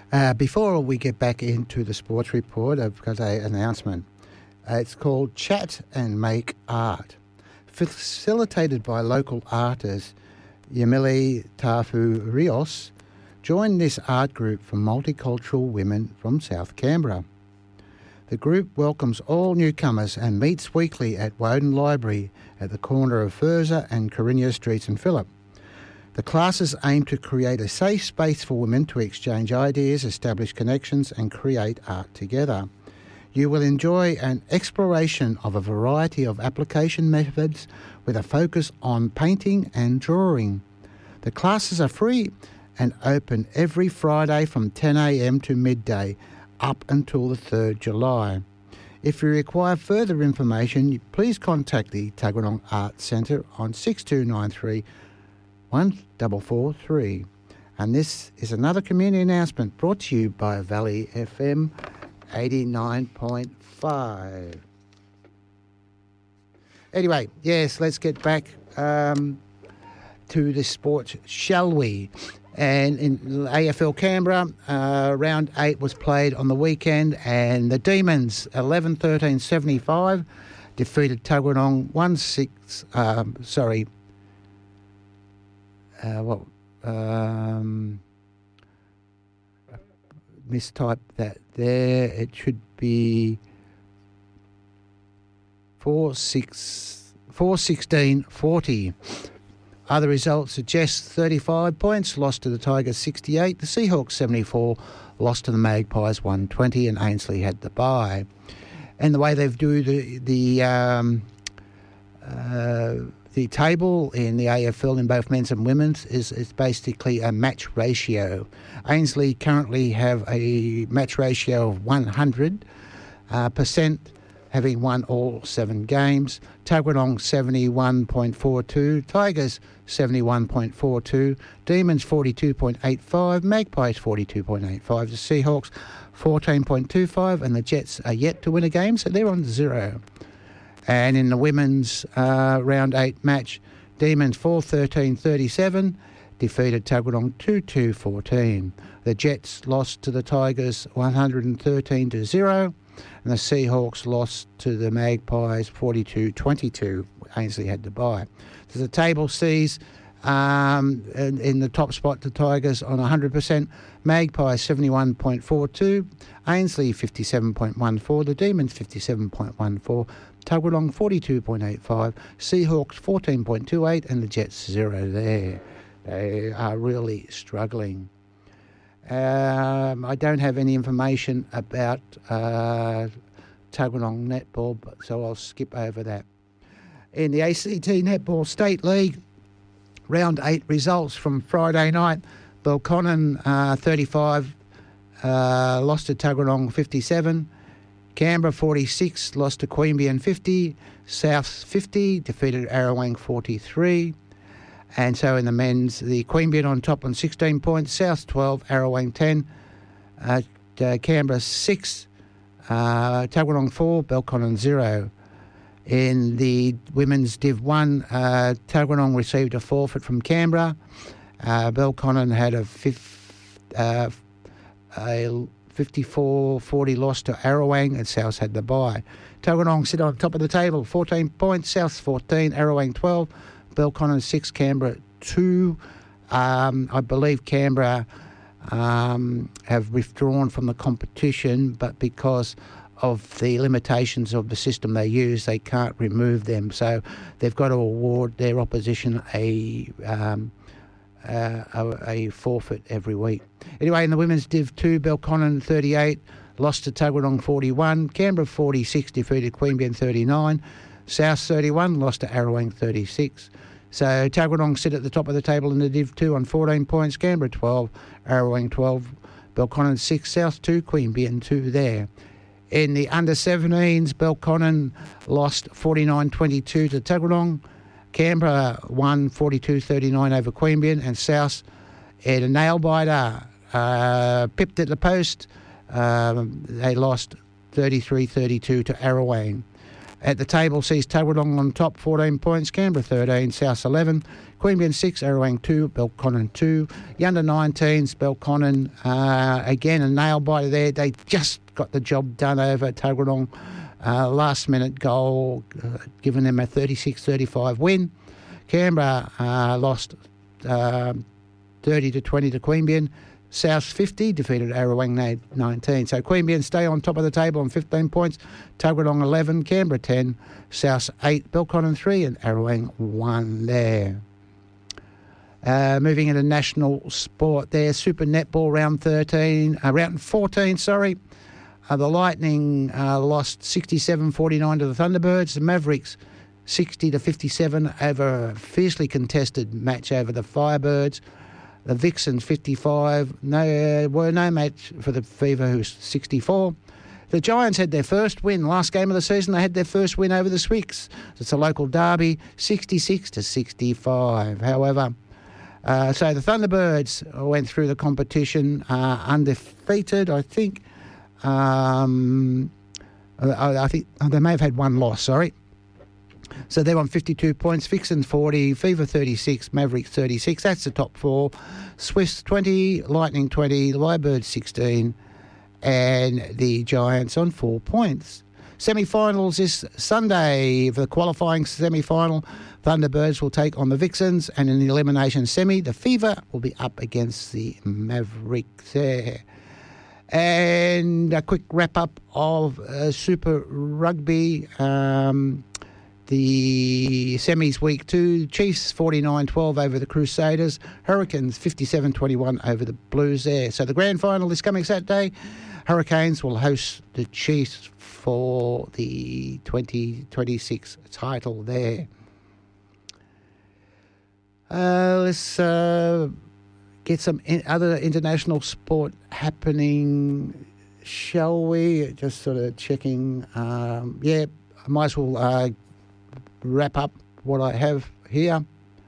Before we get back into the sports report, I've got an announcement. It's called Chat and Make Art. Facilitated by local artist Yamile Tafu Rios, join this art group for multicultural women from South Canberra. The group welcomes all newcomers and meets weekly at Woden Library at the corner of Furza and Carinia Streets in Phillip. The classes aim to create a safe space for women to exchange ideas, establish connections and create art together. You will enjoy an exploration of a variety of application methods with a focus on painting and drawing. The classes are free and open every Friday from 10 a.m. to midday up until the 3rd July. If you require further information, please contact the Tuggeranong Arts Centre on 6293 1443. And this is another community announcement brought to you by Valley FM 89.5. Anyway, yes, let's get back to the sport, shall we? And in AFL Canberra, round 8 was played on the weekend, and the Demons 11-13-75 defeated Tuggeranong 1-6. Mistyped that there. It should be 4-16-40. Other results suggest 35 points, lost to the Tigers 68, the Seahawks 74, lost to the Magpies 120, and Ainslie had the bye. And the way they do the table in the AFL in both men's and women's is basically a match ratio. Ainslie currently have a match ratio of 100%, having won all 7 games. Tuggeranong 71.42, Tigers 71.42, Demons 42.85, Magpies 42.85, the Seahawks 14.25, and the Jets are yet to win a game, so they're on 0. And in the women's round 8 match, Demons 4-13-37 defeated Tuggeranong 2-2-14. The Jets lost to the Tigers 113-0, and the Seahawks lost to the Magpies 42-22. Ainslie had to bye. So the table sees in the top spot the Tigers on 100%, Magpies 71.42, Ainslie 57.14, the Demons 57.14, Tuggeranong 42.85, Seahawks 14.28, and the Jets 0 there. They are really struggling. I don't have any information about Tuggeranong netball, so I'll skip over that. In the ACT Netball State League, round 8 results from Friday night, Belconnen 35, lost to Tuggeranong 57, Canberra 46, lost to Queanbeyan 50, South 50, defeated Arrowang 43. And so in the men's, the Queanbeyan on top on 16 points, South 12, Arrowang 10, Canberra 6, Tuggeranong 4, Belconnen 0. In the women's Div 1, Tuggeranong received a forfeit from Canberra. Belconnen had a 54-40 loss to Arrowang, and South had the bye. Tuggeranong sit on top of the table, 14 points, South 14, Arrowang 12, Belconnen 6, Canberra 2. I believe Canberra have withdrawn from the competition, but because of the limitations of the system they use, they can't remove them. So they've got to award their opposition a forfeit every week. Anyway, in the women's Div 2, Belconnen 38, lost to Tuggeranong 41, Canberra 46, defeated Queanbeyan 39, South 31, lost to Arrowang 36. So Tuggeranong sit at the top of the table in the Div 2 on 14 points, Canberra 12, Arrowang 12, Belconnen 6, South 2, Queanbeyan 2 there. In the under-17s, Belconnen lost 49-22 to Tuggeranong. Canberra won 42-39 over Queanbeyan, and South had a nail-biter, pipped at the post. They lost 33-32 to Arrowang. At the table sees Tuggeranong on top, 14 points, Canberra 13, South 11, Queanbeyan 6, Arrowang 2, Belconnen 2. The under-19s, Belconnen, again, a nail-biter there. They just got the job done over at Tuggeranong. Last-minute goal, giving them a 36-35 win. Canberra lost 30-20 to Queanbeyan. South 50 defeated Arrowang 19. So Queanbeyan stay on top of the table on 15 points. Tuggeranong 11, Canberra 10, South 8, Belconnen 3 and Arrowang 1 there. Moving into national sport there, Super Netball round 14, sorry. The Lightning lost 67-49 to the Thunderbirds. The Mavericks 60-57 over a fiercely contested match over the Firebirds. The Vixens 55, were no match for the Fever, who's 64. The Giants had their first win. Last game of the season, they had their first win over the Swicks. It's a local derby, 66-65. However, so the Thunderbirds went through the competition undefeated, I think. I think they may have had one loss, sorry. So they're on 52 points. Vixens 40, Fever 36, Mavericks 36. That's the top four. Swifts 20, Lightning 20, Lyrebirds 16, and the Giants on 4 points. Semi-finals this Sunday for the qualifying semi-final. Thunderbirds will take on the Vixens, and in the elimination semi, the Fever will be up against the Mavericks there. And a quick wrap-up of Super Rugby. The semis week 2, Chiefs 49-12 over the Crusaders, Hurricanes 57-21 over the Blues there. So the grand final this coming Saturday, Hurricanes will host the Chiefs for the 2026 title there. Let's get some other international sport happening, shall we? Just sort of checking. I might as well wrap up what I have here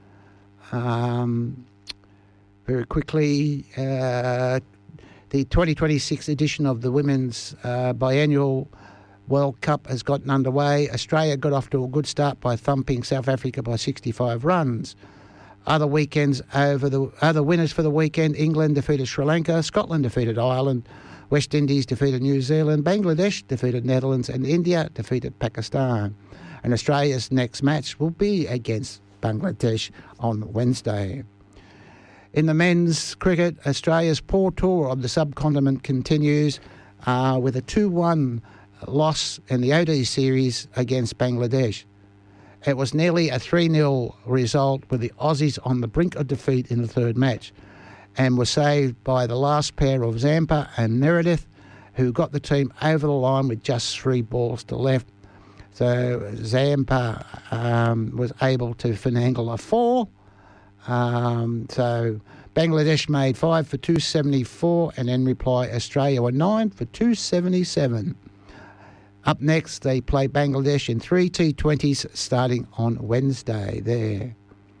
very quickly. The 2026 edition of the Women's Biennial World Cup has gotten underway. Australia got off to a good start by thumping South Africa by 65 runs. Other winners for the weekend: England defeated Sri Lanka, Scotland defeated Ireland, West Indies defeated New Zealand, Bangladesh defeated Netherlands, and India defeated Pakistan. And Australia's next match will be against Bangladesh on Wednesday. In the men's cricket, Australia's poor tour of the subcontinent continues with a 2-1 loss in the OD series against Bangladesh. It was nearly a 3-0 result with the Aussies on the brink of defeat in the third match, and was saved by the last pair of Zampa and Meredith, who got the team over the line with just 3 balls to left. So Zampa was able to finagle a 4. So Bangladesh made 5 for 274, and in reply Australia were 9 for 277. Up next, they play Bangladesh in 3 T20s starting on Wednesday there.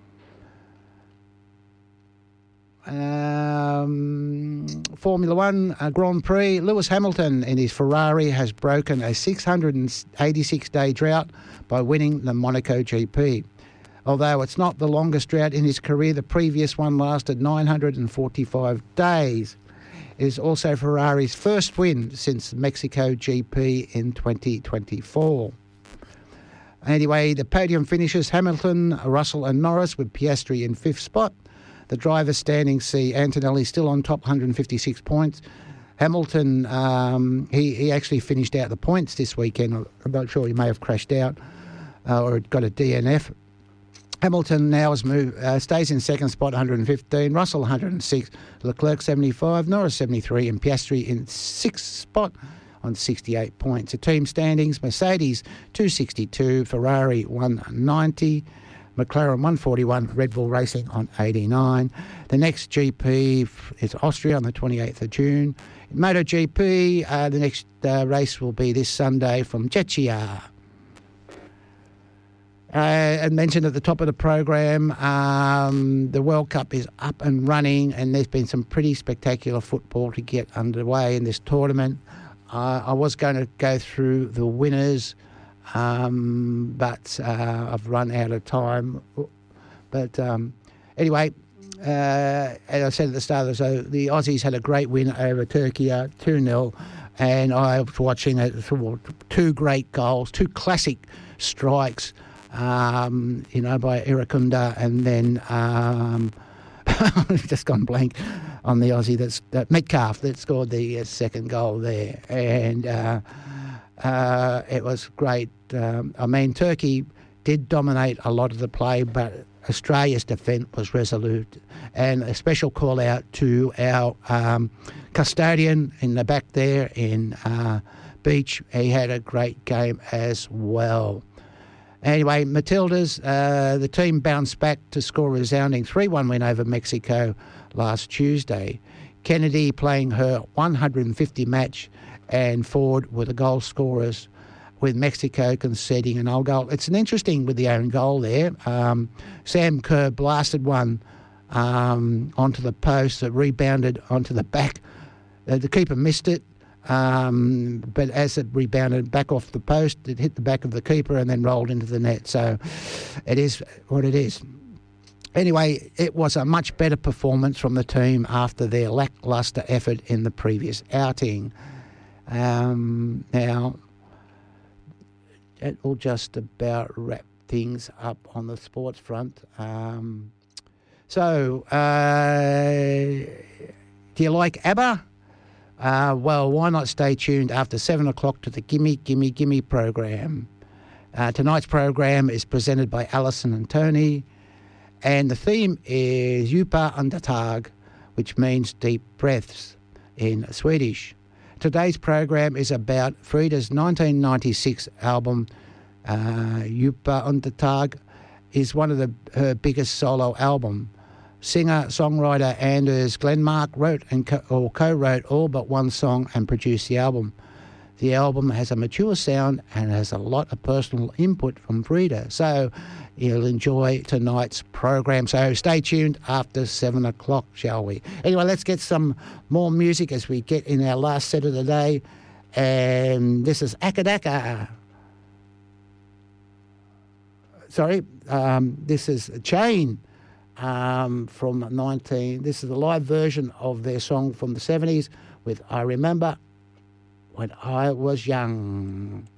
Formula One Grand Prix, Lewis Hamilton in his Ferrari has broken a 686-day drought by winning the Monaco GP. Although it's not the longest drought in his career, the previous one lasted 945 days. It is also Ferrari's first win since Mexico GP in 2024. Anyway, the podium finishes: Hamilton, Russell and Norris, with Piastri in 5th spot. The drivers' standings see Antonelli still on top, 156 points. Hamilton, he actually finished out the points this weekend. I'm not sure, he may have crashed out or got a DNF. Hamilton now has stays in 2nd spot, 115. Russell, 106. Leclerc, 75. Norris, 73. And Piastri in 6th spot on 68 points. The team standings: Mercedes, 262. Ferrari, 190. McLaren 141, Red Bull Racing on 89. The next GP is Austria on the 28th of June. In MotoGP, the next race will be this Sunday from Czechia. I mentioned at the top of the program, the World Cup is up and running, and there's been some pretty spectacular football to get underway in this tournament. I was going to go through the winners but I've run out of time. But anyway, as I said at the start of the show, the Aussies had a great win over Turkey, 2-0, and I was watching it for two great goals, two classic strikes, by Irakunda, and then just gone blank on the Aussie, that Metcalf that scored the second goal there, and it was great. Turkey did dominate a lot of the play, but Australia's defence was resolute, and a special call out to our custodian in the back there in Beach. He had a great game as well. Anyway, Matildas, the team bounced back to score a resounding 3-1 win over Mexico last Tuesday. Kennedy playing her 150 match and forward were the goal scorers, with Mexico conceding an own goal. It's an interesting with the own goal there. Sam Kerr blasted one onto the post that rebounded onto the back. The keeper missed it, but as it rebounded back off the post, it hit the back of the keeper and then rolled into the net. So it is what it is. Anyway, it was a much better performance from the team after their lacklustre effort in the previous outing. Now, it will just about wrap things up on the sports front. Do you like ABBA? Well, why not stay tuned after 7 o'clock to the Gimme, Gimme, Gimme program. Tonight's program is presented by Alison and Tony, and the theme is Djupa andetag, which means deep breaths in Swedish. Today's program is about Frida's 1996 album, Djupa andetag, is one of her biggest solo album. Singer-songwriter Anders Glenmark wrote and co-wrote all but one song and produced the album. The album has a mature sound and has a lot of personal input from Frida, so you'll enjoy tonight's program. So stay tuned after 7 o'clock, shall we? Anyway, let's get some more music as we get in our last set of the day. And this is Akadaka. This is Chain from 19. This is the live version of their song from the 70s with I Remember When I Was Young.